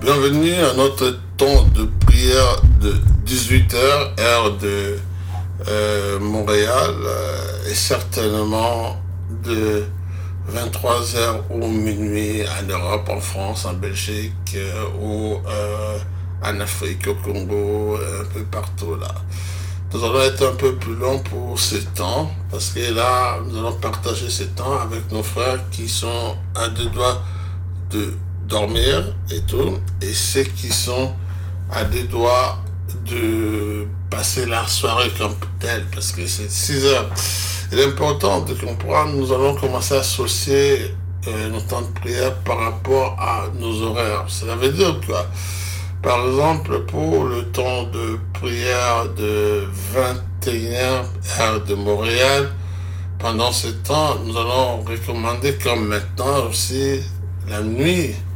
Bienvenue à notre temps de prière de 18 heures, heure de Montréal, et certainement de 23 heures ou minuit en Europe, en France, en Belgique, ou en Afrique, au Congo, un peu partout là. Nous allons être un peu plus long pour ce temps, parce que là, nous allons partager ce temps avec nos frères qui sont à deux doigts de dormir et tout, et ceux qui sont à deux doigts de passer la soirée comme telle, parce que c'est 6 heures. Il est important de comprendre, nous allons commencer à associer nos temps de prière par rapport à nos horaires. Cela veut dire quoi? Par exemple, pour le temps de prière de 21h heure de Montréal, pendant ce temps, nous allons recommander comme maintenant aussi la nuit